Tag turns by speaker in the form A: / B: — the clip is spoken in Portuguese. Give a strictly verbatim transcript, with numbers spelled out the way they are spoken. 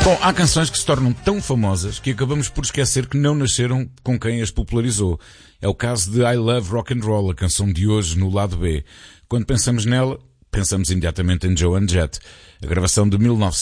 A: Bom, há canções que se tornam tão famosas que acabamos por esquecer que não nasceram com quem as popularizou. É o caso de I Love Rock and Roll, a canção de hoje no lado B. Quando pensamos nela, pensamos imediatamente em Joan Jett. A gravação de mil novecentos